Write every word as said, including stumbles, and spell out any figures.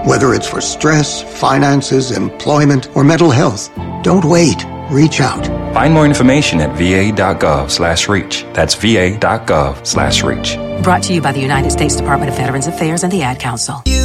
Whether it's for stress, finances, employment, or mental health, don't wait. Reach out. Find more information at va.gov slash reach. That's va.gov slash reach. Brought to you by the United States Department of Veterans Affairs and the Ad Council.